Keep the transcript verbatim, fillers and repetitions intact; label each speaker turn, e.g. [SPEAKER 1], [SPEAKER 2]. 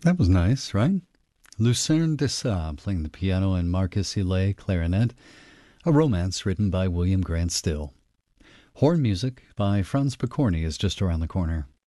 [SPEAKER 1] That was nice, right? Lucerne de Sa playing the piano and Marcus Hillet clarinet. A romance written by William Grant Still. Horn music by Franz Picorni is just around the corner.